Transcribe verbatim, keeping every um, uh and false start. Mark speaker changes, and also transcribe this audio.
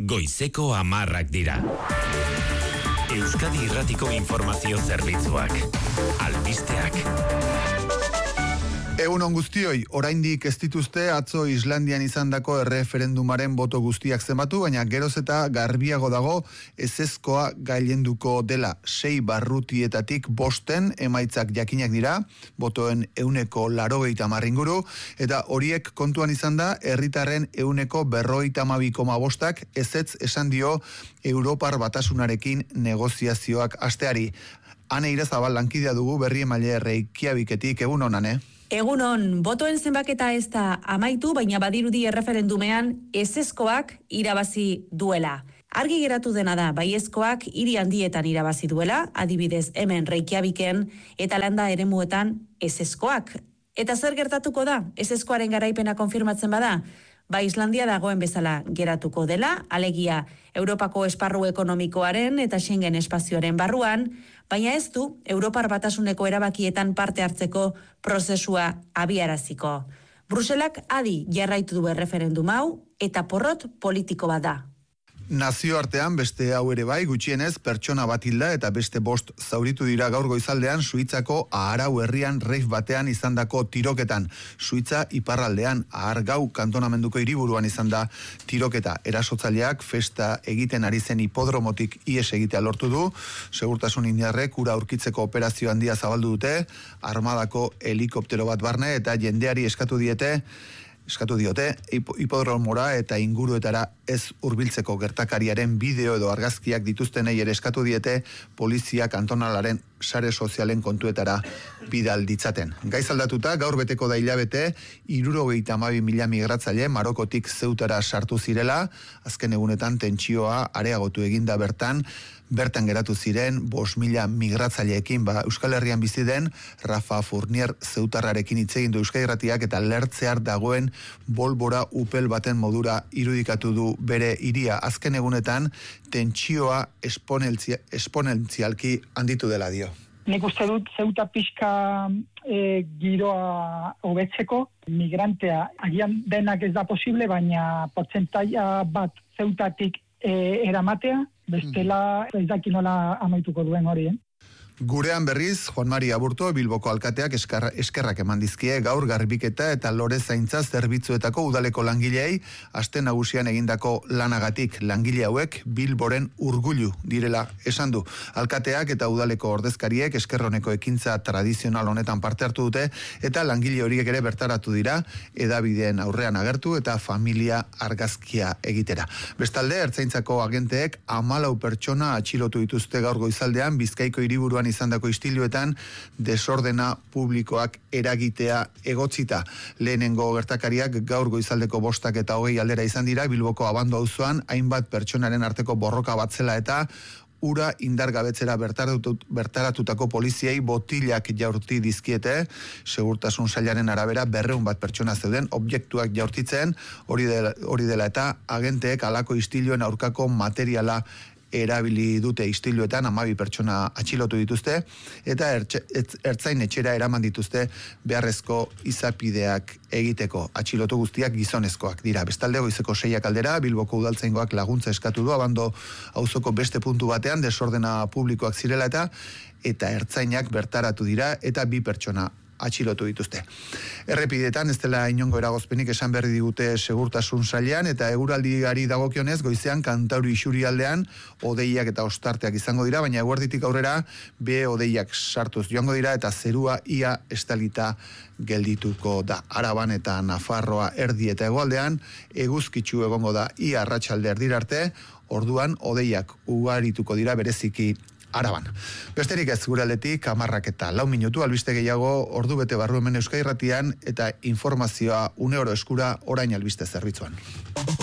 Speaker 1: goizeko hamarrak dira. Euskadi Irratiko Informazio Zerbitzuak. Albisteak.
Speaker 2: Egun on guztioi, oraindik ez dituzte atzo Islandian izandako erreferendumaren boto guztiak zenbatu, baina geroz eta garbiago dago ezezkoa gailenduko dela. Sei barrutietatik bosten emaitzak jakinak dira, botoen euneko larogeita hamar inguru, eta horiek kontuan izan da herritarren euneko berrogeita hamabi koma bostak ezetz esan dio Europar Batasunarekin negoziazioak hasteari. Ane Irazabal lankidea dugu Berri Emaile Reykjaviketik, egun onan, eh?
Speaker 3: Egunon, botoen zenbaketa ez da amaitu, baina badirudi erreferendumean ezezkoak irabazi duela. Argi geratu dena da, baiezkoak hiri handietan irabazi duela, adibidez hemen Reykjaviken eta landa eremuetan ezezkoak. Eta zer gertatuko da? Ezezkoaren garaipena konfirmatzen bada? Ba Islandia dagoen bezala geratuko dela, alegia Europako esparru ekonomikoaren eta Schengen espazioaren barruan, baina ez du Europar Batasuneko erabakietan parte hartzeko prozesua abiaraziko. Bruselak adi jarraitu du erreferendum hau eta porrot politiko bat da.
Speaker 2: Nazioartean beste hau ere bai, gutxienez pertsona bat hilda eta beste bost zauritu dira gaur goizaldean Suitzako Aarau herrian rave batean izandako tiroketan. Suitza iparraldean Aargau kantonamenduko hiriburuan izan da tiroketa. Erasotzaileak festa egiten ari zen hipodromotik ihes egitea lortu du. Segurtasun indarrek ura aurkitzeko operazio handia zabaldu dute, armadako helikoptero bat barne eta jendeari eskatu diete Eskatu diote, hipodromora eta inguruetara ez hurbiltzeko gertakariaren bideo edo argazkiak dituztenei ere eskatu diete polizia kantonalaren sare sozialen kontuetara bidal ditzaten. Gaiz aldatuta, gaur beteko da hilabete, hirurogeita hamabi mila migratzaile Marokotik Zeutara sartu zirela, azken egunetan tentsioa areagotu eginda bertan, bertan geratu ziren bost mila migratzaileekin, ba, Euskal Herrian bizi den Rafa Fournier Zeutarrarekin hitz egin du Euskadi Irratiak eta lertzear dagoen bolbora upel baten modura irudikatu du bere hiria. Azken egunetan tentsioa esponentzialki handitu dela dio.
Speaker 4: Nik uste dut Zeuta pixka e, giroa hobetzeko, migrantea agian denak ez da posible, baina portzentaia bat Zeutatik e, eramatea, bestela ez daki nola amaituko duen hori, eh?
Speaker 2: Gurean berriz, Juan Mari Aburto, Bilboko alkateak eskarra, eskerrak eman dizkie gaur garbiketa eta lore zaintza zerbitzuetako udaleko langilei aste nagusian egindako lanagatik. Langile hauek Bilboren urgulu direla esan du. Alkateak eta udaleko ordezkariek eskerroneko ekintza tradizional honetan parte hartu dute eta langile horiek ere bertaratu dira hedabideen aurrean agertu eta familia argazkia egitera. Bestalde, ertzaintzako agenteek hamalau pertsona atxilotu dituzte gaur goizaldean Bizkaiko hiriburuan izandako istiluetan desordena publikoak eragitea egotzita. Lehenengo gertakariak gaur goizaldeko bostak eta hogei aldera izan dira Bilboko Abando auzoan hainbat pertsonaren arteko borroka bat zela eta ura indargabetzera bertaratut, bertaratutako poliziei botilak jaurti dizkiete, segurtasun sailaren arabera berreun bat pertsona zeuden objektuak jaurtitzen, hori dela, hori dela eta agenteek halako istiluen aurkako materiala erabili dute istiluetan, hamabi pertsona atxilotu dituzte, eta ertxe, ertzain etxera eraman dituzte beharrezko izapideak egiteko. Atxilotu guztiak gizonezkoak dira. Bestalde goizeko seiak aldera, Bilboko udaltzaingoak laguntza eskatu du, Abando auzoko beste puntu batean, desordena publikoak zirela eta, eta ertzainak bertaratu dira, eta bi pertsona atxilotu dituzte. Errepidetan ez dela inongo eragozpenik esan berri digute segurtasun sailean eta eguraldiari dagokionez goizean Kantauri isurialdean hodeiak eta ostarteak izango dira, baina eguerditik aurrera be hodeiak sartuz joango dira eta zerua ia estalita geldituko da. Araban eta Nafarroa erdi eta hegoaldean eguzkitsu egongo da ia arratsalde erdira arte, orduan hodeiak ugarituko dira bereziki Araban. Besterik ez gure aldetik, hamarrak eta lau minutu, albiste gehiago, ordu bete barru hemen Euskadi Irratian eta informazioa une oro eskura orain albiste zerbitzuan.